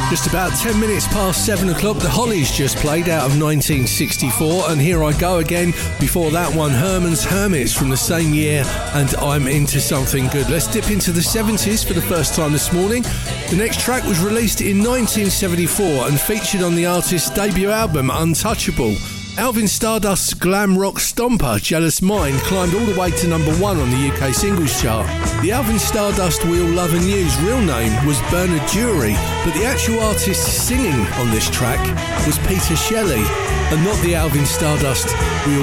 Just about 10 minutes past 7 o'clock, the Hollies just played out of 1964, and Here I Go Again. Before that one, Herman's Hermits from the same year, and I'm Into Something Good. Let's dip into the 70s for the first time this morning. The next track was released in 1974 and featured on the artist's debut album, Untouchable. Alvin Stardust's glam rock stomper, Jealous Mind, climbed all the way to number 1 on the UK singles chart. The Alvin Stardust we all love and knew's real name was Bernard Jury, but the actual artist singing on this track was Peter Shelley, and not the Alvin Stardust we all